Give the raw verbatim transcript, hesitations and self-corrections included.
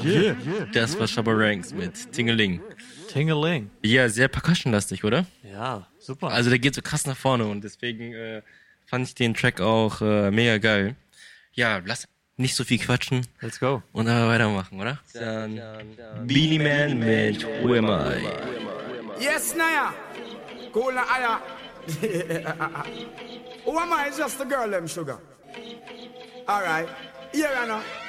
Yeah. Das war Shabba Ranks mit Tingeling. Tingeling. Ja, sehr percussionlastig, oder? Ja, super. Also der geht so krass nach vorne und deswegen äh, fand ich den Track auch äh, mega geil. Ja, lass nicht so viel quatschen. Let's go. Und aber weitermachen, oder? Dann Beanie Man mit Who Am I? Yes, Naya. Cool, Naya. Who am I? Just a girl, them sugar. All right. Here I know.